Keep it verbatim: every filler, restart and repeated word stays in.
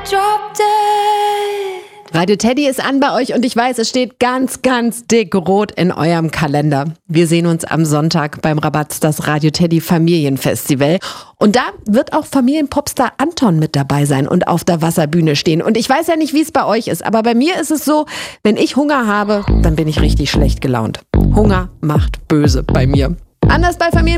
drop dead. Radio Teddy ist an bei euch und ich weiß, es steht ganz, ganz dick rot in eurem Kalender. Wir sehen uns am Sonntag beim Rabatz, das Radio Teddy Familienfestival. Und da wird auch Familienpopstar Anton mit dabei sein und auf der Wasserbühne stehen. Und ich weiß ja nicht, wie es bei euch ist, aber bei mir ist es so, wenn ich Hunger habe, dann bin ich richtig schlecht gelaunt. Hunger macht böse bei mir. Anders bei Familien